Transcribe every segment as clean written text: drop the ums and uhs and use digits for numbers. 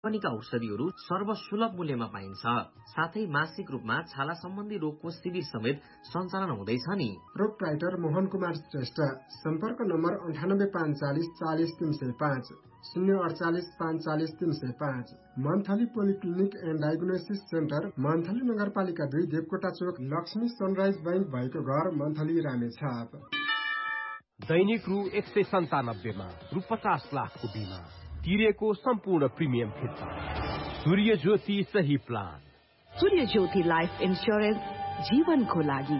कम्पनीका औषधिहरू सर्वसुलभ मूल्यमा पाइन्छ। साथै मासिक रूपमा छाला सम्बन्धी रोगको शिविर समेत सञ्चालन हुँदैछ नि। प्रोप्राइटर मोहन कुमार श्रेष्ठ, सम्पर्क number 9854040305 048540305। Monthly polyclinic and diagnosis centre, monthly नगरपालिका 2, देवकोटा चोक, लक्ष्मी सनराइज बैंक भएको घर, मन्थली रामेछाप। दैनिक रु 197 मा रु 50 लाखको बिमा तिरेको सम्पूर्ण प्रिमियम फिर्ता। सूर्य ज्योति सही प्लान। सूर्य ज्योति लाइफ इन्स्योरेन्स, जीवनको लागि।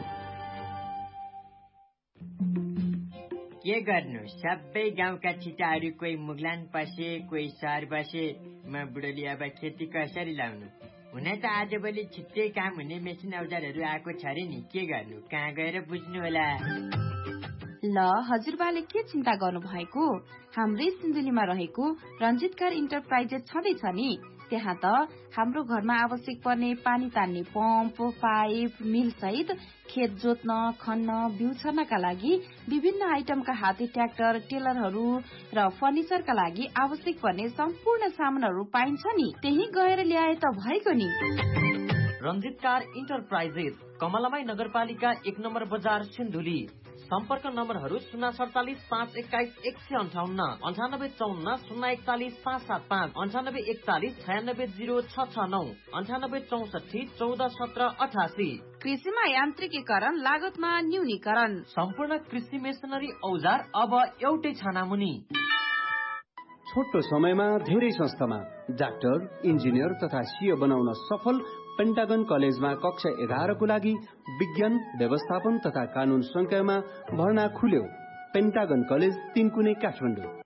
के गर्नु, सबै गाउँका छिटाहरू कोही मुगलान पसे, कोही सहर बसे। म बुढोली अब खेती कसरी लाउनु? हुन त आजभोलि छिट्टै काम हुने मेसिन औजारहरू आएको छ रे नि, के गर्नु, कहाँ गएर बुझ्नु होला? ल हजुरबाले के चिन्ता गर्नु भएको? हाम्रै सिन्धुलीमा रहेको रञ्जित कार इन्टरप्राइजेस छँदैछ नि। त्यहाँ त हाम्रो घरमा आवश्यक पर्ने पानी तान्ने पम्प, पाइप, मिल सहित खेत जोत्न, खन्न, बिउ छर्नका लागि विभिन्न आइटमका हाते ट्र्याक्टर, टेलरहरू र फर्निचरका लागि आवश्यक पर्ने सम्पूर्ण सामानहरू पाइन्छ नि। त्यही गएर ल्याए त भएको नि। रञ्जित कार इन्टरप्राइजेस, कमलामाई नगरपालिका 1 नम्बर बजार, सिन्धुली। सम्पर्क नम्बरहरू 047 521 158, 9854 041 575, 9841 96 0669, 9864 14 17 88। कृषिमा यान्त्रिकीकरण, लागतमा न्यूनीकरण, सम्पूर्ण कृषि मेसिनरी औजार अब एउटै छानामुनि। छोटो समयमा धेरै संस्थामा डाक्टर, इन्जिनियर तथा सीए बनाउन सफल पेन्टागन कलेजमा कक्षा 11 को लागि विज्ञान, व्यवस्थापन तथा कानून संकायमा भर्ना खुल्यो। पेन्टागन कलेज, 3 कुने, काठमाडौँ।